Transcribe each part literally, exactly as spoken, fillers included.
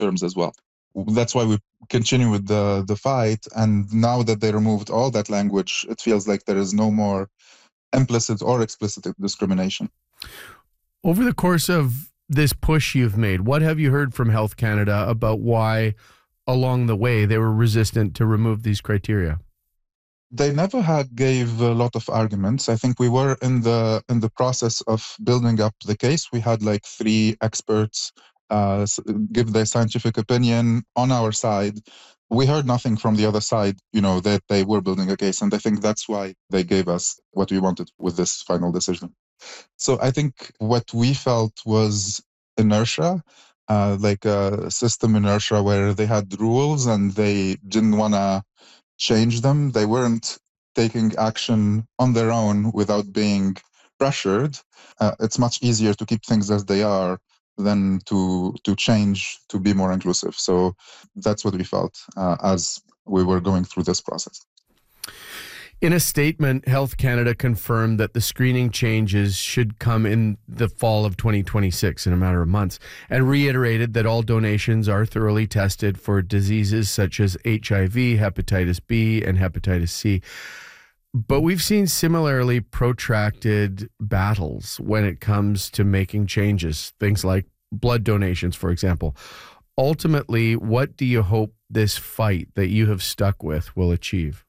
terms as well. That's why we continue with the, the fight. And now that they removed all that language, it feels like there is no more implicit or explicit discrimination. Over the course of this push you've made, what have you heard from Health Canada about why along the way they were resistant to remove these criteria? They never had gave a lot of arguments. I think we were in the in the process of building up the case. We had like three experts uh, give their scientific opinion on our side. We heard nothing from the other side, you know, that they were building a case. And I think that's why they gave us what we wanted with this final decision. So I think what we felt was inertia, uh, like a system inertia where they had rules and they didn't want to change them. They weren't taking action on their own without being pressured. Uh, it's much easier to keep things as they are than to to change to be more inclusive. So that's what we felt uh, as we were going through this process. In a statement, Health Canada confirmed that the screening changes should come in the fall of twenty twenty-six, in a matter of months, and reiterated that all donations are thoroughly tested for diseases such as H I V, hepatitis B, and hepatitis C. But we've seen similarly protracted battles when it comes to making changes, things like blood donations, for example. Ultimately, what do you hope this fight that you have stuck with will achieve?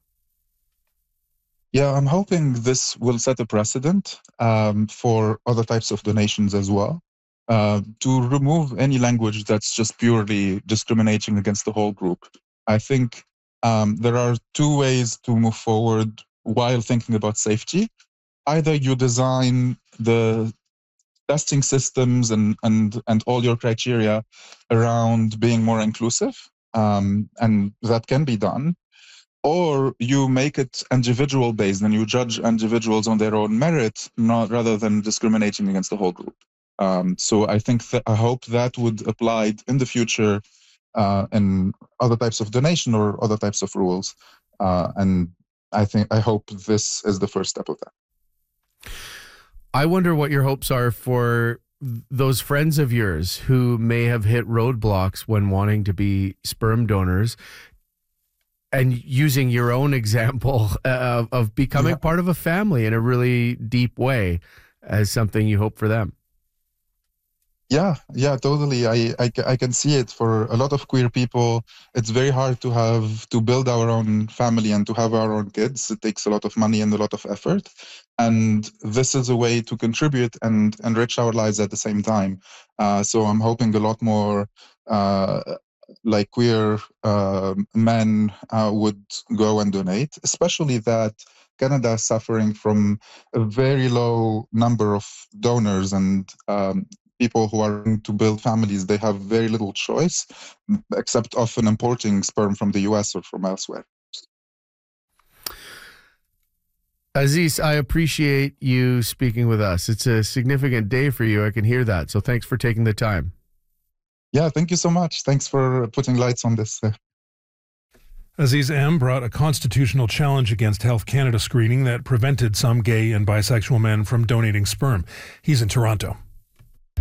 Yeah, I'm hoping this will set a precedent um, for other types of donations as well, uh, to remove any language that's just purely discriminating against the whole group. I think um, there are two ways to move forward while thinking about safety. Either you design the testing systems and, and, and all your criteria around being more inclusive, um, and that can be done. Or you make it individual based and you judge individuals on their own merit, not rather than discriminating against the whole group. Um, so I think that I hope that would apply in the future uh, in other types of donation or other types of rules. Uh, and I think I hope this is the first step of that. I wonder what your hopes are for those friends of yours who may have hit roadblocks when wanting to be sperm donors, and using your own example of, of becoming yeah. part of a family in a really deep way as something you hope for them. Yeah, yeah, totally. I, I, I can see it for a lot of queer people. It's very hard to have to build our own family and to have our own kids. It takes a lot of money and a lot of effort. And this is a way to contribute and enrich our lives at the same time. Uh, so I'm hoping a lot more uh, like queer uh, men uh, would go and donate, especially that Canada is suffering from a very low number of donors, and um, people who are going to build families, they have very little choice, except often importing sperm from the U S or from elsewhere. Aziz, I appreciate you speaking with us. It's a significant day for you. I can hear that. So thanks for taking the time. Yeah, thank you so much. Thanks for putting lights on this. Aziz M. brought a constitutional challenge against Health Canada screening that prevented some gay and bisexual men from donating sperm. He's in Toronto.